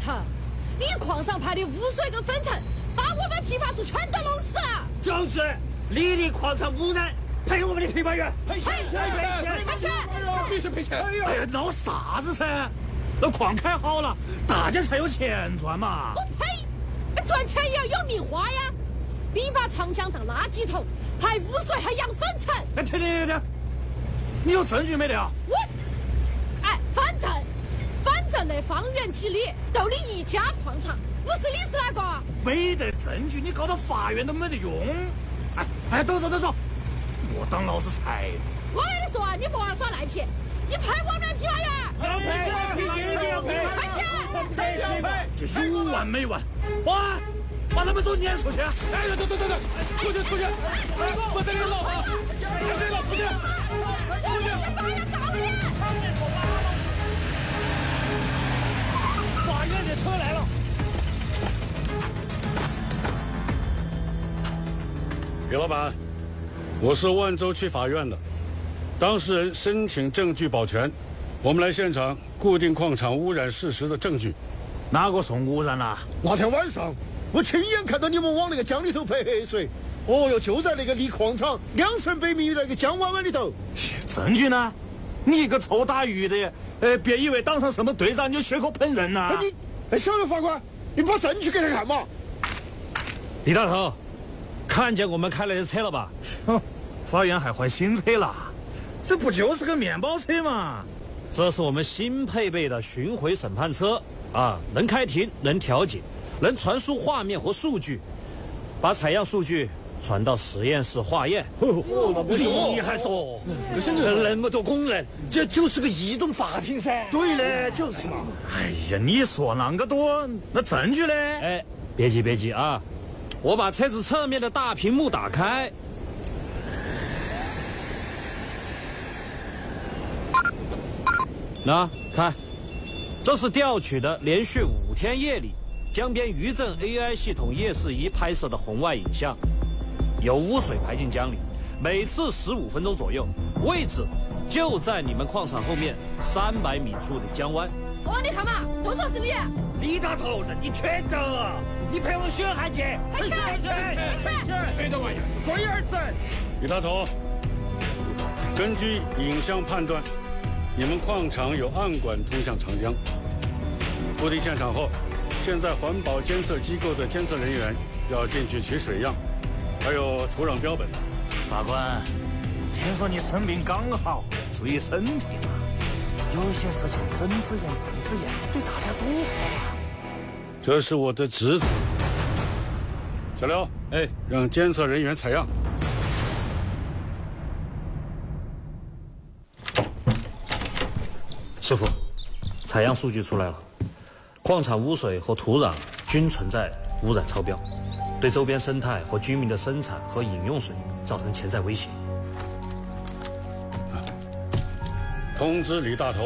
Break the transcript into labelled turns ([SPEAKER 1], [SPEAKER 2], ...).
[SPEAKER 1] 头，你矿上排的污水跟粉尘，把我们批发处全都弄死了。
[SPEAKER 2] 就是，你的矿场污染，赔我们的批发员，
[SPEAKER 1] 赔钱！
[SPEAKER 3] 必须赔钱！
[SPEAKER 2] 哎呀，闹啥子噻？那矿开好了，大家才有钱赚嘛。
[SPEAKER 1] 我呸！赚钱也要有命花呀！你把长江当垃圾桶，排污水还养粉尘。
[SPEAKER 2] 哎，停！你有证据没得啊？
[SPEAKER 1] 反正那方圆几里就你一家矿场，不是你是哪个？
[SPEAKER 2] 没得证据，你告到法院都没得用。哎，都说，莫当老子财。
[SPEAKER 1] 我跟你说啊，你莫耍赖皮，你赔我们批发员。
[SPEAKER 2] 要赔！
[SPEAKER 1] 赔！
[SPEAKER 2] 这有完没完？把他们都撵出去！
[SPEAKER 3] 哎，等，出去！我在这闹哈，出去！
[SPEAKER 2] 法院的车来了。
[SPEAKER 4] 李老板，我是万州区法院的，当事人申请证据保全，我们来现场固定矿场污染事实的证据。
[SPEAKER 2] 哪个说污染了？
[SPEAKER 5] 那天晚上，我亲眼看到你们往那个江里头排黑水。哦哟，就在那个离矿场200米那个江湾湾里头。
[SPEAKER 2] 证据呢？你一个臭打鱼的，别以为当上什么队长你就血口喷人呐！
[SPEAKER 5] 小刘法官，你把证据给他看嘛！
[SPEAKER 6] 李大头，看见我们开来的车了吧？
[SPEAKER 2] 法院还换新车了，这不就是个面包车吗？
[SPEAKER 6] 这是我们新配备的巡回审判车啊，能开庭，能调解，能传输画面和数据，把采样数据传到实验室化验。
[SPEAKER 2] 厉害说，那么多工人，这就是个移动法庭噻。
[SPEAKER 5] 对嘞，就是嘛。
[SPEAKER 2] 哎呀，你说那个多，那证据呢？
[SPEAKER 6] 哎，别急啊，我把车子侧面的大屏幕打开。那看，这是调取的连续5天夜里江边渔政 AI 系统夜视仪拍摄的红外影像，有污水排进江里，每次15分钟左右，位置就在你们矿场后面300米处的江湾。
[SPEAKER 1] 你看嘛，都说是你。
[SPEAKER 2] 李大头子，你缺德！你赔我血汗钱！
[SPEAKER 1] 赔钱！
[SPEAKER 3] 赔的玩意儿，
[SPEAKER 5] 龟儿子。
[SPEAKER 4] 李大头，根据影像判断，你们矿场有暗管通向长江。固定现场后，现在环保监测机构的监测人员要进去取水样，还有土壤标本。
[SPEAKER 2] 法官，听说你生病刚好，注意身体嘛。有些事情睁只眼闭只眼，对大家都好啊。
[SPEAKER 4] 这是我的职责。小刘，让监测人员采样。
[SPEAKER 6] 师傅，采样数据出来了，矿场污水和土壤均存在污染超标，对周边生态和居民的生产和饮用水造成潜在威胁。
[SPEAKER 4] 通知李大头。